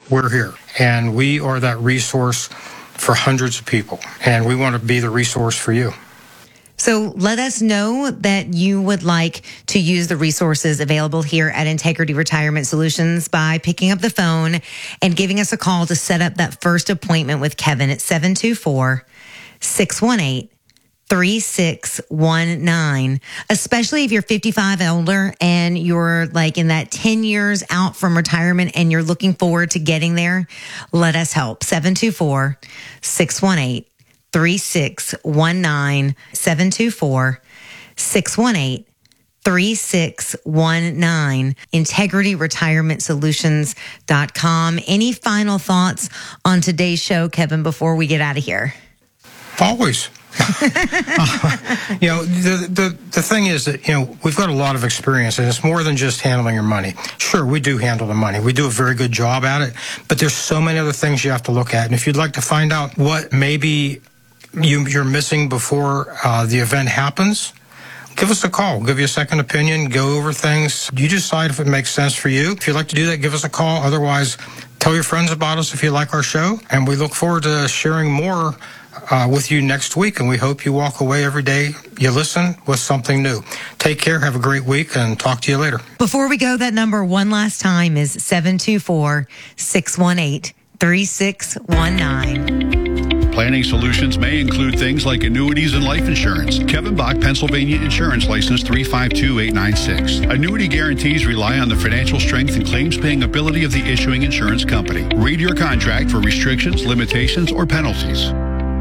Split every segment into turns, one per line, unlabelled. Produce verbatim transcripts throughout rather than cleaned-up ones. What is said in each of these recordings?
we're here. And we are that resource for hundreds of people. And we want to be the resource for you.
So let us know that you would like to use the resources available here at Integrity Retirement Solutions by picking up the phone and giving us a call to set up that first appointment with Kevin at seven two four, six one eight, three six one nine, especially if you're fifty-five and older and you're like in that ten years out from retirement and you're looking forward to getting there. Let us help. seven two four, six one eight, three six one nine, seven two four, six one eight, three six one nine, integrity retirement solutions dot com. Any final thoughts on today's show, Kevin, before we get out of here?
Always. uh, you know, the, the the thing is that, you know, we've got a lot of experience, and it's more than just handling your money. Sure, we do handle the money. We do a very good job at it, but there's so many other things you have to look at. And if you'd like to find out what maybe you, you're missing before uh, the event happens, give us a call. We'll give you a second opinion, go over things. You decide if it makes sense for you. If you'd like to do that, give us a call. Otherwise, tell your friends about us if you like our show. And we look forward to sharing more uh, with you next week. And we hope you walk away every day you listen with something new. Take care. Have a great week, and talk to you later.
Before we go, that number one last time is seven two four, six one eight, three six one nine.
Planning solutions may include things like annuities and life insurance. Kevin Bach, Pennsylvania Insurance License three five two eight nine six. Annuity guarantees rely on the financial strength and claims-paying ability of the issuing insurance company. Read your contract for restrictions, limitations, or penalties.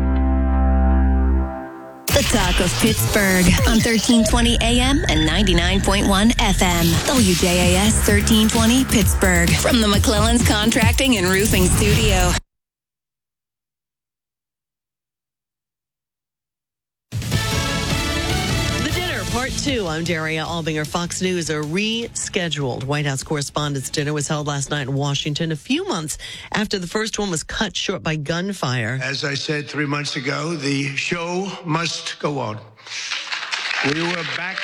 The talk of Pittsburgh on thirteen twenty A M and ninety-nine point one F M. W J A S thirteen twenty Pittsburgh from the McClellan's Contracting and Roofing Studio.
Part two, I'm Daria Albinger. Fox News, a rescheduled White House Correspondents' Dinner was held last night in Washington, a few months after the first one was cut short by gunfire.
As I said three months ago, the show must go on. We were back.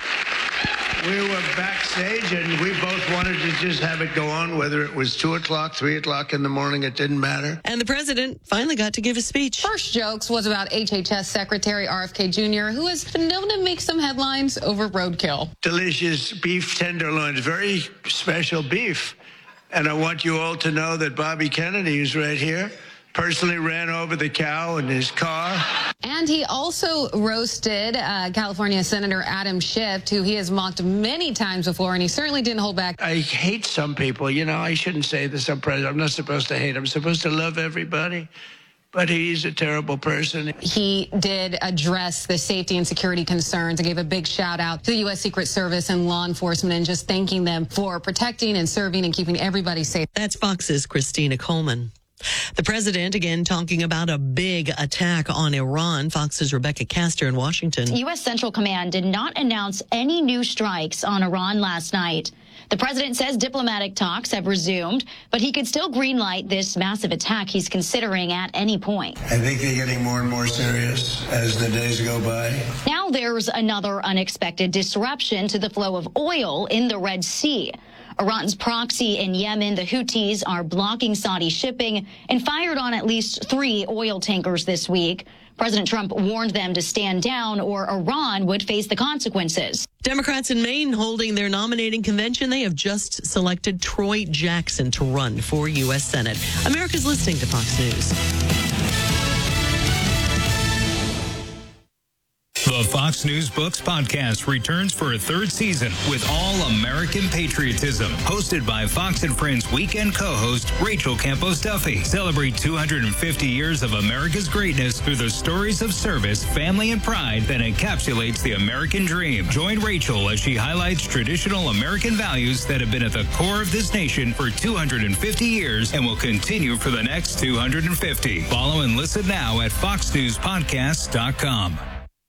We were backstage, and we both wanted to just have it go on, whether it was two o'clock, three o'clock in the morning, it didn't matter.
And the president finally got to give a speech.
First jokes was about H H S Secretary R F K Junior, who has been known to make some headlines over roadkill.
Delicious beef tenderloins, very special beef. And I want you all to know that Bobby Kennedy, who's right here, personally ran over the cow in his car.
And he also roasted uh, California Senator Adam Schiff, who he has mocked many times before, and he certainly didn't hold back.
I hate some people. You know, I shouldn't say this. I'm president. I'm not supposed to hate. I'm supposed to love everybody. But he's a terrible person.
He did address the safety and security concerns and gave a big shout out to the U S Secret Service and law enforcement, and just thanking them for protecting and serving and keeping everybody safe.
That's Fox's Christina Coleman. The president, again, talking about a big attack on Iran. Fox's Rebecca Castor in Washington.
U S Central Command did not announce any new strikes on Iran last night. The president says diplomatic talks have resumed, but he could still greenlight this massive attack he's considering at any point.
I think they're getting more and more serious as the days go by.
Now there's another unexpected disruption to the flow of oil in the Red Sea. Iran's proxy in Yemen, the Houthis, are blocking Saudi shipping and fired on at least three oil tankers this week. President Trump warned them to stand down or Iran would face the consequences.
Democrats in Maine holding their nominating convention. They have just selected Troy Jackson to run for U S Senate. America's listening to Fox News.
The Fox News Books podcast returns for a third season with All American Patriotism, hosted by Fox and Friends weekend co-host Rachel Campos Duffy. Celebrate two hundred fifty years of America's greatness through the stories of service, family, and pride that encapsulates the American dream. Join Rachel as she highlights traditional American values that have been at the core of this nation for two hundred fifty years and will continue for the next two hundred fifty. Follow and listen now at fox news podcasts dot com.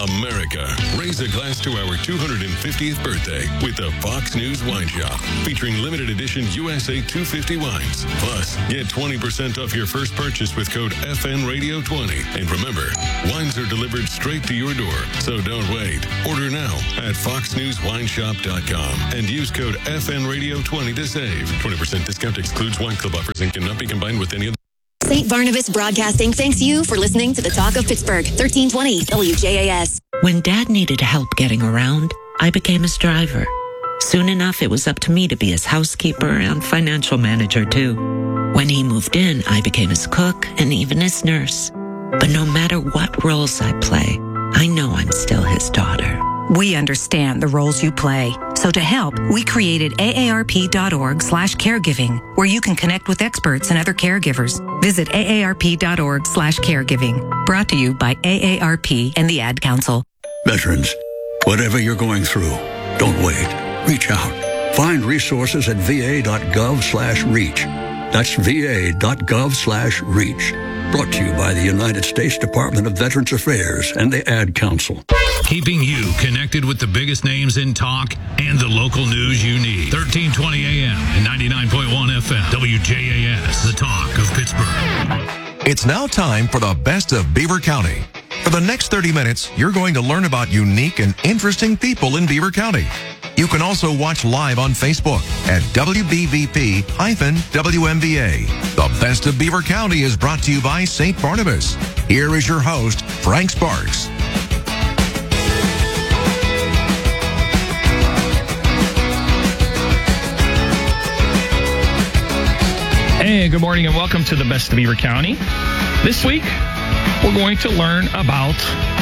America, raise a glass to our two hundred fiftieth birthday with the Fox News Wine Shop, featuring limited edition U S A two fifty wines. Plus, get twenty percent off your first purchase with code F N Radio twenty. And remember, wines are delivered straight to your door, so don't wait. Order now at fox news wine shop dot com and use code F N Radio twenty to save. twenty percent discount excludes wine club offers and cannot be combined with any other.
Saint Barnabas Broadcasting thanks you for listening to the Talk of Pittsburgh, thirteen twenty W J A S.
When Dad needed help getting around, I became his driver. Soon enough, it was up to me to be his housekeeper and financial manager, too. When he moved in, I became his cook and even his nurse. But no matter what roles I play, I know I'm still his daughter.
We understand the roles you play. So to help, we created A A R P dot org slash caregiving, where you can connect with experts and other caregivers. Visit A A R P dot org slash caregiving. Brought to you by A A R P and the Ad Council.
Veterans, whatever you're going through, don't wait. Reach out. Find resources at V A dot gov slash reach. That's V A dot gov slash reach. Brought to you by the United States Department of Veterans Affairs and the Ad Council.
Keeping you connected with the biggest names in talk and the local news you need. thirteen twenty A M and ninety-nine point one F M. W J A S, the talk of Pittsburgh.
It's now time for the best of Beaver County. For the next thirty minutes, you're going to learn about unique and interesting people in Beaver County. You can also watch live on Facebook at W B V P W M V A. The Best of Beaver County is brought to you by Saint Barnabas. Here is your host, Frank Sparks.
Hey, good morning and welcome to the Best of Beaver County. This week, we're going to learn about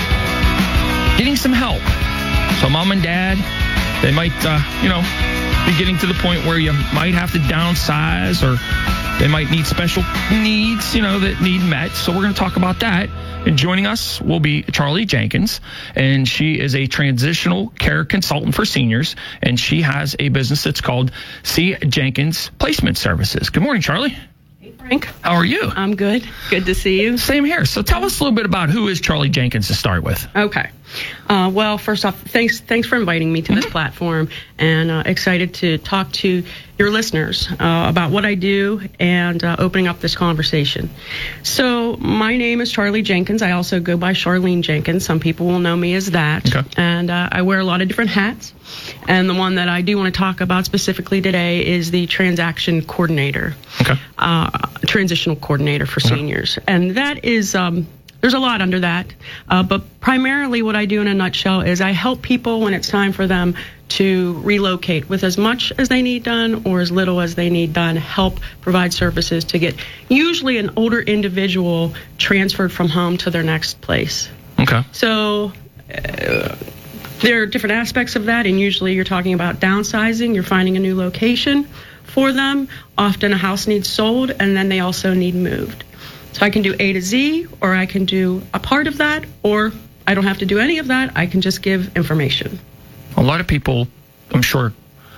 getting some help. So mom and dad, they might, uh, you know, be getting to the point where you might have to downsize, or they might need special needs, you know, that need met. So we're going to talk about that. And joining us will be Charlie Jenkins, and she is a transitional care consultant for seniors, and she has a business that's called C. Jenkins Placement Services. Good morning, Charlie.
Hey, Frank.
How are you?
I'm good. Good to see you.
Same here. So tell us a little bit about who is Charlie Jenkins to start with.
Okay. Uh, well, first off, thanks thanks for inviting me to this mm-hmm. platform, and uh, excited to talk to your listeners uh, about what I do and uh, opening up this conversation. So my name is Charlie Jenkins. I also go by Charlene Jenkins. Some people will know me as that. Okay. And uh, I wear a lot of different hats. And the one that I do want to talk about specifically today is the transaction coordinator, okay. uh, transitional coordinator for okay. seniors. And that is... Um, There's a lot under that, uh, but primarily what I do in a nutshell is I help people when it's time for them to relocate with as much as they need done or as little as they need done, help provide services to get usually an older individual transferred from home to their next place.
Okay.
So uh, there are different aspects of that, and usually you're talking about downsizing, you're finding a new location for them. Often a house needs sold, and then they also need moved. So I can do A to Z, or I can do a part of that, or I don't have to do any of that. I can just give information.
A lot of people, I'm sure,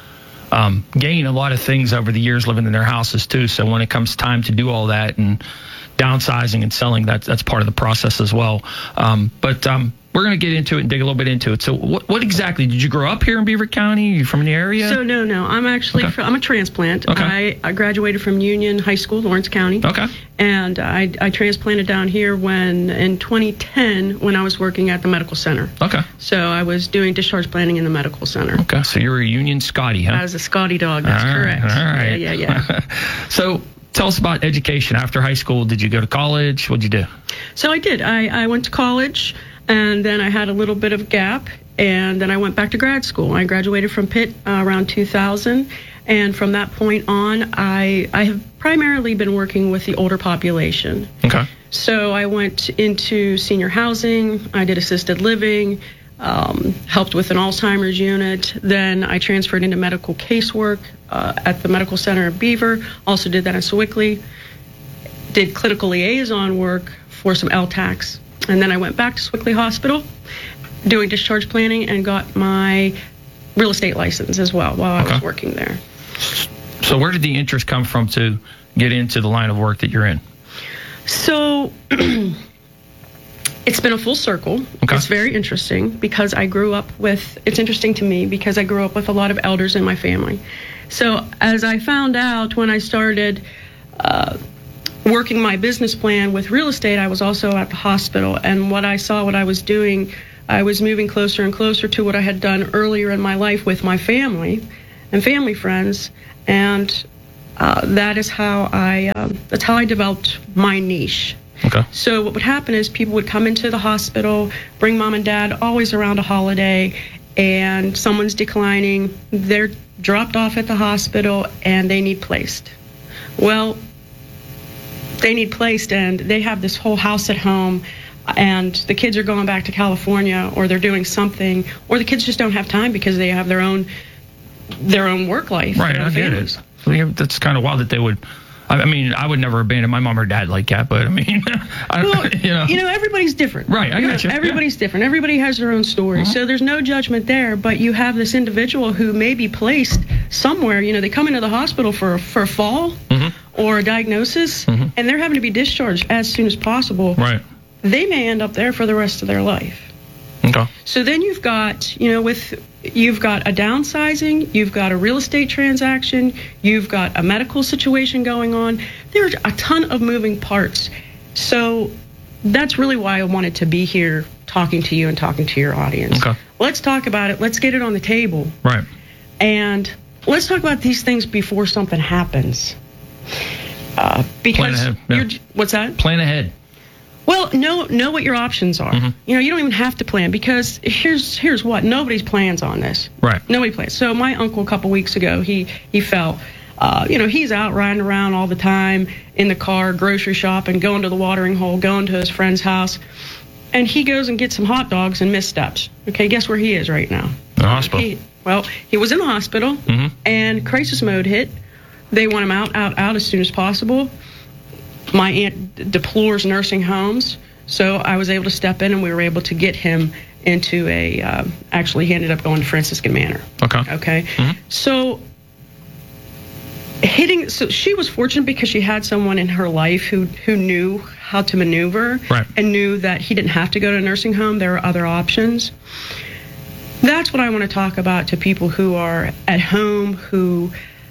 um, gain a lot of things over the years living in their houses too. So when it comes time to do all that and downsizing and selling, that's that's part of the process as well. Um, but um, we're going to get into it and dig a little bit into it. So what, what exactly, did you grow up here in Beaver County? Are you from the area?
So no, no, I'm actually, okay. from, I'm a transplant. Okay. I, I graduated from Union High School, Lawrence County.
Okay.
And I, I transplanted down here when, in twenty ten, when I was working at the medical center.
Okay.
So I was doing discharge planning in the medical center.
Okay, so you're a Union Scotty, huh?
I was a Scotty dog, that's all correct.
Right, all right.
Yeah, yeah, yeah.
So tell us about education. After high school, did you go to college? What'd you do?
So I did. I, I went to college, and then I had a little bit of gap, and then I went back to grad school. I graduated from Pitt uh, around two thousand, and from that point on, I, I have primarily been working with the older population.
Okay.
So I went into senior housing, I did assisted living, um, helped with an Alzheimer's unit. Then I transferred into medical casework uh, at the Medical Center of Beaver, also did that in Sewickley, did clinical liaison work for some L TACs. And then I went back to Sewickley Hospital doing discharge planning and got my real estate license as well while okay. I was working there.
So where did the interest come from to get into the line of work that you're in?
So It's been a full circle.
Okay.
It's very interesting because I grew up with, it's interesting to me because I grew up with a lot of elders in my family. So as I found out when I started uh, working my business plan with real estate, I was also at the hospital. And what I saw, what I was doing, I was moving closer and closer to what I had done earlier in my life with my family and family friends. And uh, that is how I, um, that's how I developed my niche.
Okay.
So what would happen is people would come into the hospital, bring mom and dad always around a holiday, and someone's declining. They're dropped off at the hospital, and they need placed. Well, they need placed, and they have this whole house at home, and the kids are going back to California, or they're doing something, or the kids just don't have time because they have their own their own work life.
Right,
their own
I get
families.
it. I mean, that's kind of wild that they would. I mean, I would never abandon my mom or dad like that, but I mean, I,
well,
you know,
you know, everybody's different.
Right, I
you
got
know,
you.
Everybody's yeah. different. Everybody has their own story, uh-huh. so there's no judgment there. But you have this individual who may be placed somewhere. You know, they come into the hospital for for a fall mm-hmm. or a diagnosis, mm-hmm. and they're having to be discharged as soon as possible.
Right.
They may end up there for the rest of their life.
Okay.
So then you've got, you know, with you've got a downsizing, you've got a real estate transaction, you've got a medical situation going on. There's a ton of moving parts. So that's really why I wanted to be here talking to you and talking to your audience.
Okay.
Let's talk about it. Let's get it on the table.
Right.
And let's talk about these things before something happens. Uh, because
Plan ahead. Yeah.
you're, what's that?
Plan ahead.
Well, know know what your options are. Mm-hmm. You know, you don't even have to plan because here's here's what nobody's plans on this.
Right.
Nobody plans. So my uncle a couple weeks ago, he he fell. Uh, you know, he's out riding around all the time in the car, grocery shopping, going to the watering hole, going to his friend's house, and he goes and gets some hot dogs and missteps. Okay, guess where he is right now?
The hospital.
He, well, he was in the hospital,
mm-hmm.
and crisis mode hit. They want him out, out, out as soon as possible. My aunt deplores nursing homes, so I was able to step in, and we were able to get him into a, uh, actually he ended up going to Franciscan Manor.
Okay.
Okay.
Mm-hmm.
So hitting, so she was fortunate because she had someone in her life who, who knew how to maneuver
right.
and knew that he didn't have to go to a nursing home. There are other options. That's what I want to talk about to people who are at home, who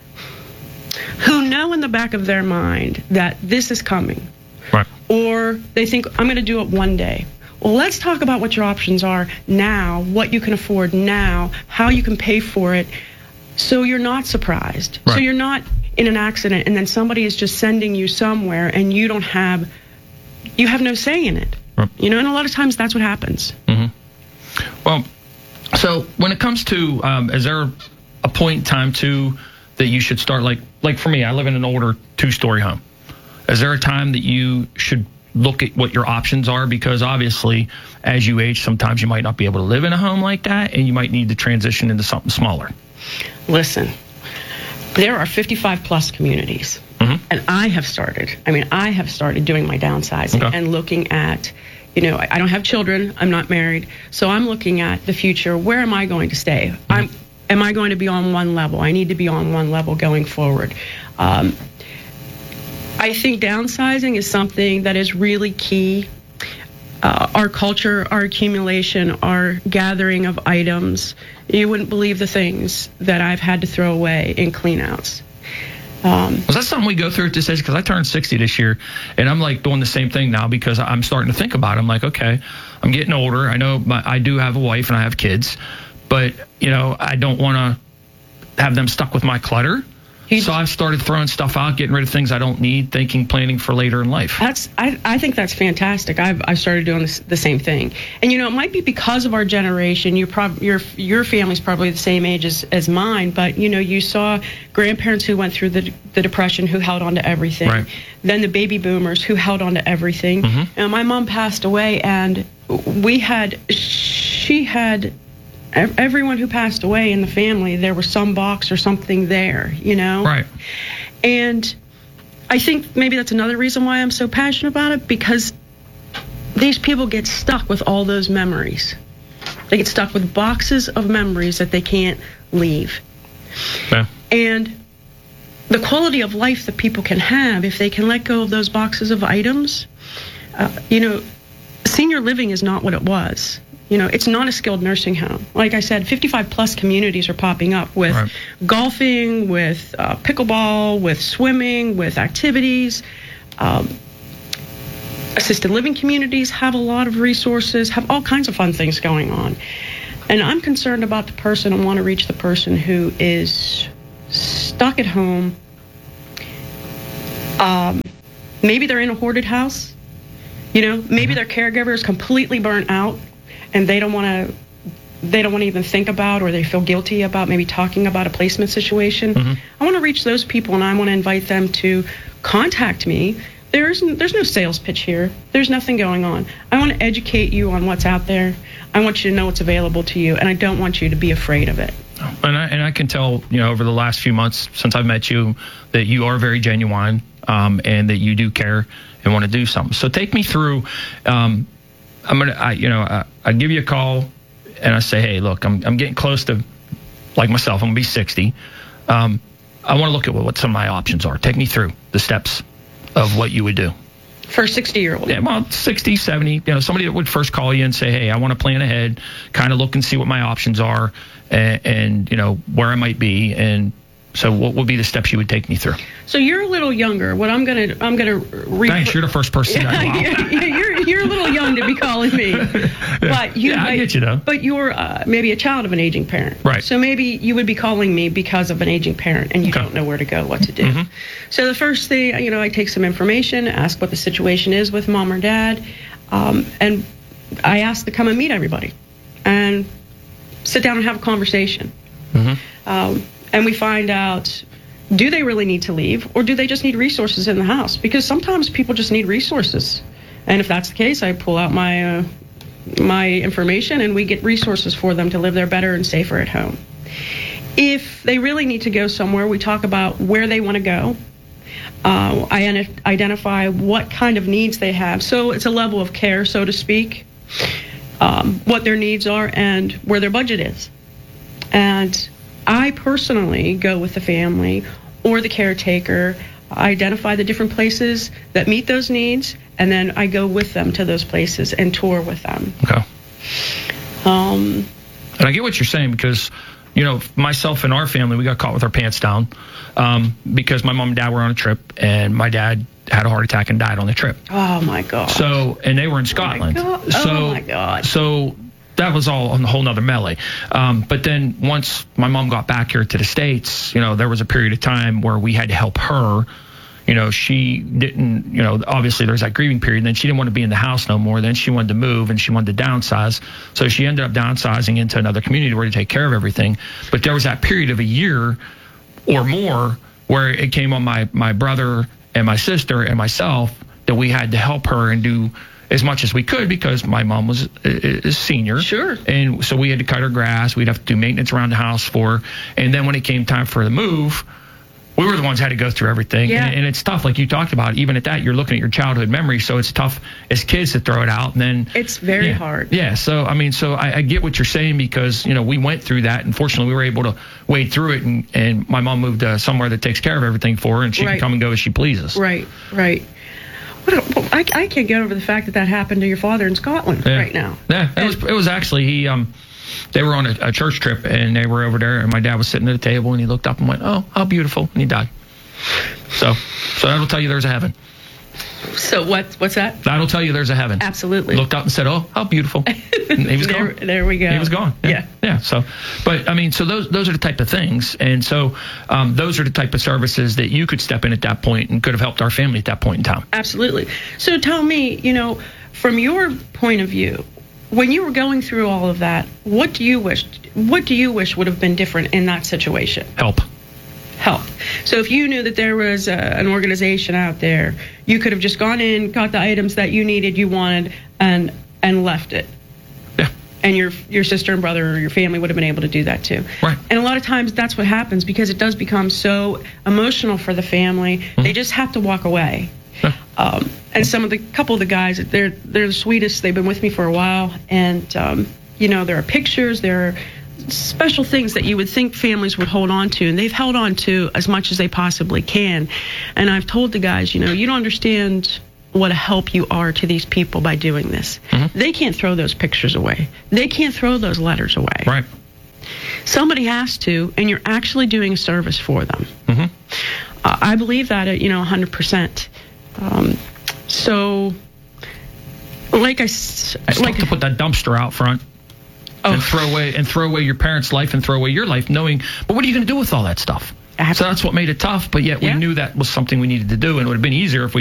who know in the back of their mind that this is coming.
Right.
Or they think, I'm going to do it one day. Well, let's talk about what your options are now, what you can afford now, how you can pay for it, so you're not surprised.
Right.
So you're not in an accident and then somebody is just sending you somewhere and you don't have, you have no say in it.
Right.
You know, and a lot of times that's what happens.
Mm-hmm. Well, so when it comes to, um, is there a point in time too that you should start, like, like for me, I live in an older two-story home. Is there a time that you should look at what your options are? Because obviously, as you age, sometimes you might not be able to live in a home like that, and you might need to transition into something smaller.
Listen, there are fifty-five plus communities, mm-hmm. and I have started, I mean, I have started doing my downsizing okay. and looking at, you know, I don't have children, I'm not married, so I'm looking at the future. Where am I going to stay? Mm-hmm. I'm Am I going to be on one level? I need to be on one level going forward. Um, I think downsizing is something that is really key. Uh, our culture, our accumulation, our gathering of items. You wouldn't believe the things that I've had to throw away in cleanouts. Um,
Was that something we go through at this age? Because I turned sixty this year, and I'm like doing the same thing now because I'm starting to think about it. I'm like, okay, I'm getting older. I know my, I do have a wife and I have kids. But, you know, I don't want to have them stuck with my clutter. So I've started throwing stuff out, getting rid of things I don't need, thinking, planning for later in life.
That's I, I think that's fantastic. I've I started doing this, the same thing. And, you know, it might be because of our generation. You prob- your your family's probably the same age as, as mine. But, you know, you saw grandparents who went through the, the Depression who held on to everything.
Right.
Then the baby boomers who held on to everything.
Mm-hmm.
And my mom passed away, and we had, she had... everyone who passed away in the family, there was some box or something there, you know?
Right.
And I think maybe that's another reason why I'm so passionate about it, because these people get stuck with all those memories. They get stuck with boxes of memories that they can't leave.
Yeah.
And the quality of life that people can have if they can let go of those boxes of items, uh, you know, senior living is not what it was. You know, it's not a skilled nursing home. Like I said, fifty-five plus communities are popping up with right. golfing, with uh, pickleball, with swimming, with activities. Um, assisted living communities have a lot of resources, have all kinds of fun things going on. And I'm concerned about the person and want to reach the person who is stuck at home. Um, maybe they're in a hoarded house. You know, maybe their caregiver is completely burnt out and they don't want to they don't want to even think about, or they feel guilty about maybe talking about a placement situation. Mm-hmm. I want to reach those people, and I want to invite them to contact me. There's there's no sales pitch here. There's nothing going on. I want to educate you on what's out there. I want you to know what's available to you, and I don't want you to be afraid of it.
And I, and I can tell, you know, over the last few months since I've met you, that you are very genuine, um, and that you do care and want to do something. So take me through. Um, I'm gonna, I, you know, I, I give you a call, and I say, hey, look, I'm I'm getting close to, like myself, I'm gonna be sixty. Um, I want to look at what, what some of my options are. Take me through the steps of what you would do.
For a sixty-year-old?
Yeah, well, sixty, seventy, you know, somebody that would first call you and say, hey, I want to plan ahead, kind of look and see what my options are, and, and, you know, where I might be. And so what would be the steps you would take me through?
So you're a little younger. What I'm going to, I'm going to... Re-
Thanks, you're the first person. I know.
yeah, you're, you're a little young to be calling me. But you,
yeah, I get you, though.
But you're uh, maybe a child of an aging parent.
Right.
So maybe you would be calling me because of an aging parent, and you okay. don't know where to go, what to do. Mm-hmm. So the first thing, you know, I take some information, ask what the situation is with mom or dad, um, and I ask to come and meet everybody and sit down and have a conversation. Mm-hmm. Um, and we find out, do they really need to leave, or do they just need resources in the house? Because sometimes people just need resources. And if that's the case, I pull out my uh, my information and we get resources for them to live there better and safer at home. If they really need to go somewhere, we talk about where they want to go. Uh, I identify what kind of needs they have. So it's a level of care, so to speak, um, what their needs are and where their budget is. And I personally go with the family or the caretaker, identify the different places that meet those needs, and then I go with them to those places and tour with them.
Okay.
Um,
and I get what you're saying, because, you know, myself and our family, we got caught with our pants down um, because my mom and dad were on a trip, and my dad had a heart attack and died on the trip.
Oh, my God.
So, and they were in Scotland.
Oh, my God.
So,
oh, my God.
So that was all a whole nother melee. Um, but then once my mom got back here to the States, you know, there was a period of time where we had to help her. You know, she didn't, you know, obviously there's that grieving period. Then she didn't want to be in the house no more. Then she wanted to move, and she wanted to downsize. So she ended up downsizing into another community where to take care of everything. But there was that period of a year or more where it came on my, my brother and my sister and myself that we had to help her and do as much as we could, because my mom was a, a senior.
Sure.
And so we had to cut her grass. We'd have to do maintenance around the house for her. And then when it came time for the move, we were the ones who had to go through everything.
Yeah.
And, and it's tough, like you talked about. Even at that, you're looking at your childhood memories, so it's tough as kids to throw it out. And then
it's very
yeah,
hard.
Yeah. So I mean, so I, I get what you're saying, because you know we went through that, and fortunately we were able to wade through it. And, and my mom moved uh, somewhere that takes care of everything for her, and she
right.
can come and go as she pleases.
Right. Right. What a, well, I, I can't get over the fact that that happened to your father in Scotland
yeah.
right now.
Yeah. It was. It was actually he. Um, They were on a, a church trip, and they were over there, and my dad was sitting at a table, and he looked up and went, "Oh, how beautiful," and he died. So, so that'll tell you there's a heaven.
So what? What's that?
That'll tell you there's a heaven.
Absolutely.
Looked up and said, "Oh, how beautiful." And he was
there,
gone.
There we go.
He was gone. Yeah.
yeah.
Yeah. So, but I mean, so those those are the type of things, and so um, those are the type of services that you could step in at that point and could have helped our family at that point in time.
Absolutely. So tell me, you know, from your point of view, when you were going through all of that, what do you wish? What do you wish would have been different in that situation?
Help.
Help. So if you knew that there was a, an organization out there, you could have just gone in, got the items that you needed, you wanted, and and left it.
Yeah.
And your your sister and brother or your family would have been able to do that too.
Right.
And a lot of times that's what happens, because it does become so emotional for the family. Mm-hmm. They just have to walk away. Yeah. Um, and some of the couple of the guys, they're they're the sweetest. They've been with me for a while, and um, you know, there are pictures, there are special things that you would think families would hold on to, and they've held on to as much as they possibly can. And I've told the guys, you know, you don't understand what a help you are to these people by doing this. Mm-hmm. They can't throw those pictures away. They can't throw those letters away.
Right.
Somebody has to, and you're actually doing a service for them.
Mm-hmm.
Uh, I believe that, at, you know, one hundred percent. Um, so, like I,
it's
like
tough to put that dumpster out front. Oh. And throw away and throw away your parents' life and throw away your life, knowing. But what are you going to do with all that stuff? So that's what made it tough. But yet we
yeah.
knew that was something we needed to do, and it would have been easier if we